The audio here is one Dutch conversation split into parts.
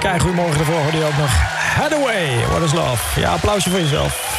Kei Goedemorgen, daarvoor hoorde je ook nog Hathaway, What is Love. Ja, applausje voor jezelf.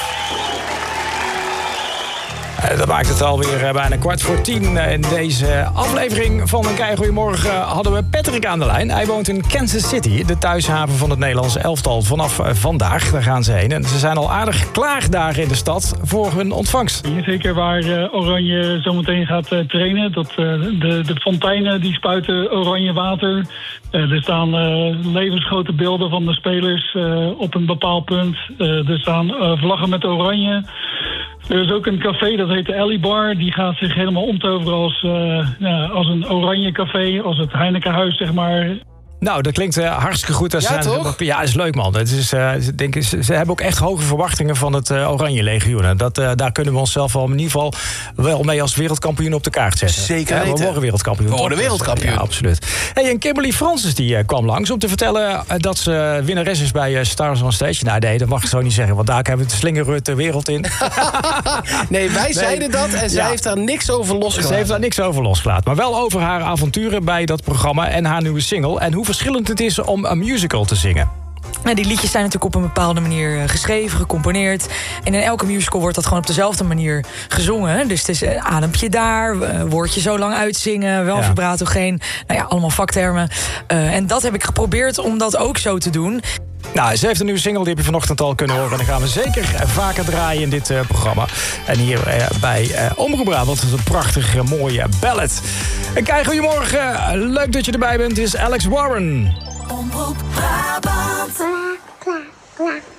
Dat maakt het alweer bijna 9:15. In deze aflevering van een Kei Goedemorgen hadden we Patrick aan de lijn. Hij woont in Kansas City, de thuishaven van het Nederlandse elftal. Vanaf vandaag, daar gaan ze heen. En ze zijn al aardig klaar daar in de stad voor hun ontvangst. Zeker waar Oranje zometeen gaat trainen. De fonteinen die spuiten oranje water. Er staan levensgrote beelden van de spelers op een bepaald punt. Er staan vlaggen met oranje. Er is ook een café, dat heet de Alley Bar. Die gaat zich helemaal omtoveren als een oranje café, als het Heinekenhuis, zeg maar. Nou, dat klinkt hartstikke goed. Ja, toch? Ja, is leuk, man. Het is, denk, ze hebben ook echt hoge verwachtingen van het Oranje Legioen. Daar kunnen we onszelf wel in ieder geval wel mee als wereldkampioen op de kaart zetten. Zeker weten. We worden wereldkampioen. We worden wereldkampioen. Ja, absoluut. Hey, en Kimberly Francis die kwam langs om te vertellen dat ze winnares is bij Stars on Stage. Nou, nee, dat mag ik zo niet zeggen, want daar hebben we de slingerrut de wereld in. Nee, wij zeiden dat en zij heeft daar niks over losgelaten. Ze heeft daar niks over losgelaten. Maar wel over haar avonturen bij dat programma en haar nieuwe single. En hoe verschillend het is om een musical te zingen. Nou, die liedjes zijn natuurlijk op een bepaalde manier geschreven, gecomponeerd. En in elke musical wordt dat gewoon op dezelfde manier gezongen. Dus het is adempje daar, woordje zo lang uitzingen, wel vibratogeen. Nou ja, allemaal vaktermen. En dat heb ik geprobeerd om dat ook zo te doen. Nou, ze heeft een nieuwe single, die heb je vanochtend al kunnen horen. En dan gaan we zeker vaker draaien in dit programma. En hier bij Omroep Brabant, een prachtige, mooie ballad. En Kei, goedemorgen. Leuk dat je erbij bent. Dit is Alex Warren. Omroep Brabant.